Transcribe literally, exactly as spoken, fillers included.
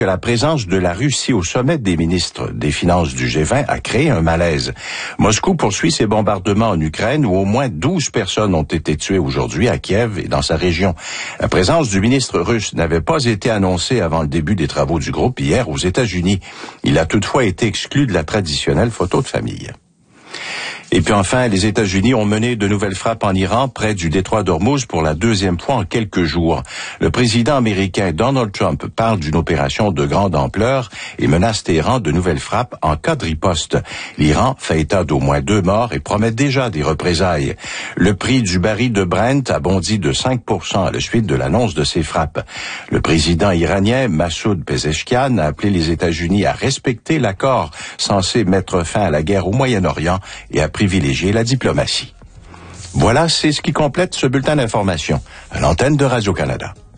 que la présence de la Russie au sommet des ministres des Finances du G vingt a créé un malaise. Moscou poursuit ses bombardements en Ukraine où au moins douze personnes ont été tuées aujourd'hui à Kiev et dans sa région. La présence du ministre russe n'avait pas été annoncée avant le début des travaux du groupe hier aux États-Unis. Il a toutefois été exclu de la traditionnelle photo de famille. Et puis enfin, les États-Unis ont mené de nouvelles frappes en Iran près du détroit d'Ormuz pour la deuxième fois en quelques jours. Le président américain Donald Trump parle d'une opération de grande ampleur et menace Téhéran de nouvelles frappes en cas de riposte. L'Iran fait état d'au moins deux morts et promet déjà des représailles. Le prix du baril de Brent a bondi de cinq pour cent à la suite de l'annonce de ces frappes. Le président iranien Massoud Pezeshkian a appelé les États-Unis à respecter l'accord censé mettre fin à la guerre au Moyen-Orient et à privilégier la diplomatie. Voilà, c'est ce qui complète ce bulletin d'information à l'antenne de Radio-Canada.